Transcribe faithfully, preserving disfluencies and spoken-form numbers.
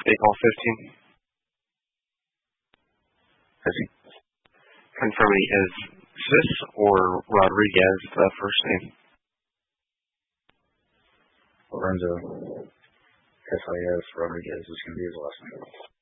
State Hall fifteen. Confirming, is Sis or Rodriguez the first name? Lorenzo S I S Rodriguez is going to be his last name.